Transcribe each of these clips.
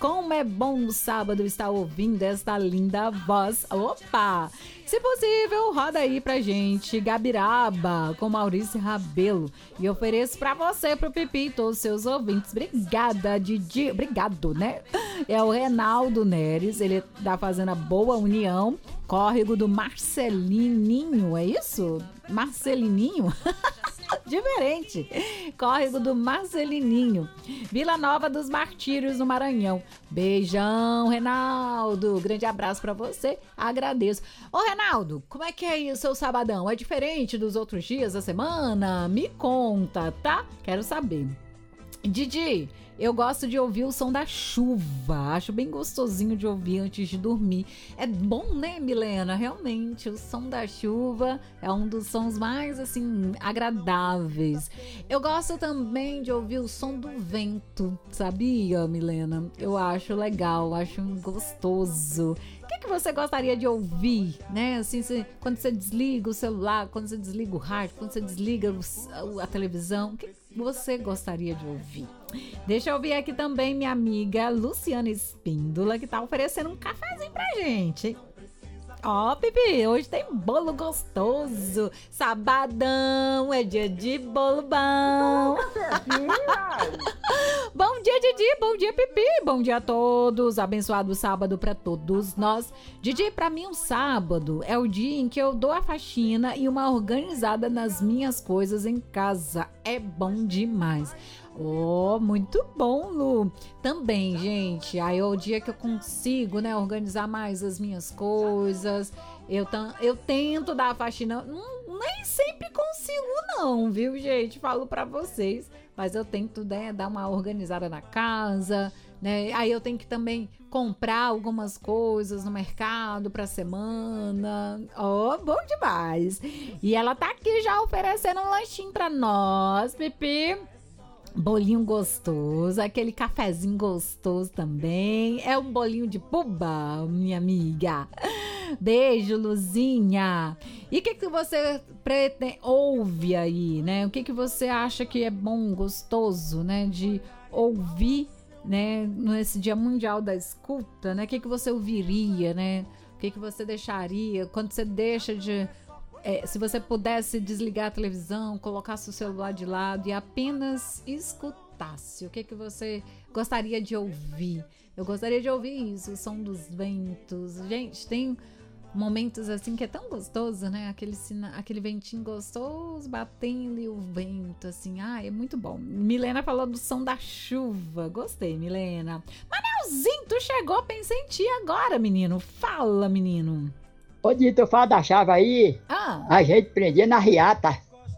como é bom no sábado estar ouvindo esta linda voz. Opa! Se possível, roda aí pra gente Gabiraba com Maurício Rabelo. E ofereço pra você, pro Pipi e todos os seus ouvintes. Obrigada, Didi. Obrigado, né? É o Reinaldo Neres, ele da Fazenda Boa União, córrego do Marcelininho, é isso? Marcelininho? Diferente. Córrego do Marcelininho, Vila Nova dos Martírios, no Maranhão. Beijão, Reinaldo. Grande abraço pra você. Agradeço. Ô, Reinaldo, como é que é aí o seu sabadão? É diferente dos outros dias da semana? Me conta, tá? Quero saber. Didi, eu gosto de ouvir o som da chuva. Acho bem gostosinho de ouvir antes de dormir. É bom, né, Milena? Realmente, o som da chuva é um dos sons mais, assim, agradáveis. Eu gosto também de ouvir o som do vento, sabia, Milena? Eu acho legal, acho gostoso. O que você gostaria de ouvir, né? Assim, quando você desliga o celular, quando você desliga o rádio, quando você desliga a televisão, o que você gostaria de ouvir? Deixa eu ouvir aqui também minha amiga Luciana Espíndola, que tá oferecendo um cafezinho pra gente, hein? Ó, Pipi, hoje tem bolo gostoso. Sabadão é dia de bolo bom. Bom dia, Didi. Bom dia, Pipi. Bom dia a todos. Abençoado sábado pra todos nós. Didi, pra mim um sábado é o dia em que eu dou a faxina e uma organizada nas minhas coisas em casa. É bom demais. Oh, muito bom, Lu. Também, gente, aí é o dia que eu consigo, né, organizar mais as minhas coisas. Eu tento dar a faxina, nem sempre consigo não, viu, gente? Falo pra vocês, mas eu tento, né, dar uma organizada na casa, né? Aí eu tenho que também comprar algumas coisas no mercado pra semana. Oh, bom demais. E ela tá aqui já oferecendo um lanchinho pra nós, Pipi. Bolinho gostoso, aquele cafezinho gostoso também. É um bolinho de puba, minha amiga. Beijo, Luzinha. E o que você ouve aí, né? O que você acha que é bom, gostoso, né? De ouvir, né? Nesse Dia Mundial da Escuta, né? O que você ouviria, né? O que você deixaria quando você deixa de... se você pudesse desligar a televisão, colocasse o celular de lado e apenas escutasse, o que você gostaria de ouvir? Eu gostaria de ouvir isso, o som dos ventos. Gente, tem momentos assim que é tão gostoso, né? Aquele ventinho gostoso batendo e o vento, assim. Ah, é muito bom. Milena falou do som da chuva. Gostei, Milena. Manelzinho, tu chegou, pensei em ti agora, menino. Fala, menino. Ô, Dito, fala da chave aí. A gente prendia na riata.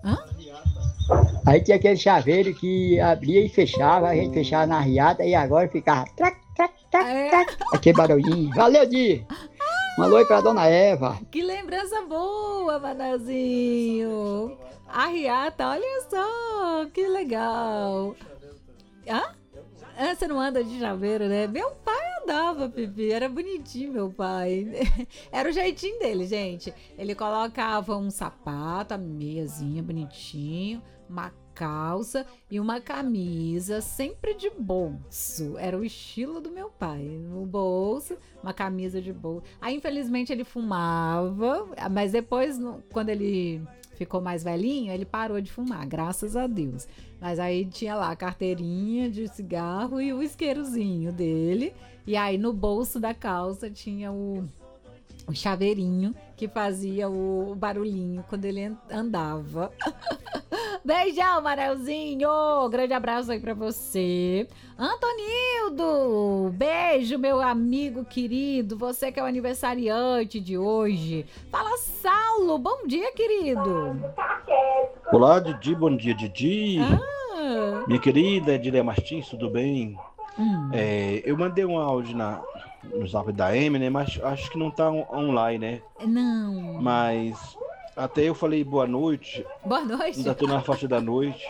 Aí tinha aquele chaveiro que abria e fechava, a gente fechava na riata e agora ficava trac, trac, trac, trac, aquele barulhinho. Valeu, Di! Um alô aí pra dona Eva. Que lembrança boa, Manelzinho. A riata, olha só, que legal. Você não anda de chaveiro, né? Meu pai andava, Pipi. Era bonitinho, meu pai. Era o jeitinho dele, gente. Ele colocava um sapato, a meiazinha bonitinho, uma calça e uma camisa, sempre de bolso. Era o estilo do meu pai. No bolso, uma camisa de bolso. Aí, infelizmente, ele fumava, mas depois, quando ele ficou mais velhinho, ele parou de fumar, graças a Deus. Mas aí tinha lá a carteirinha de cigarro e o isqueirozinho dele. E aí no bolso da calça tinha o chaveirinho que fazia o barulhinho quando ele andava. Beijão, Manelzinho! Grande abraço aí pra você. Antonildo! Beijo, meu amigo querido. Você que é o aniversariante de hoje. Fala, Saulo! Bom dia, querido! Olá, Didi. Bom dia, Didi. Minha querida Edilha Martins, tudo bem? Eu mandei um áudio no zap da M, né? Mas acho que não tá online, né? Não. Mas até eu falei boa noite. Boa noite. Ainda tô na faixa da noite.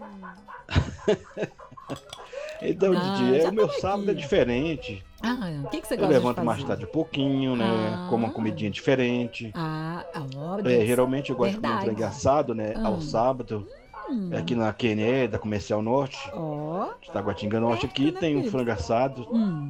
Então, Não, Didi, já o meu tava sábado é aqui. diferente. O que você Eu gosta de levanto fazer? mais tarde um pouquinho, né? Como uma comidinha diferente. Geralmente eu gosto de comer um frango assado, né? Ao sábado. Aqui na QNE, da Comercial Norte. Ó. De Taguatinga Norte, aqui tem um frango assado.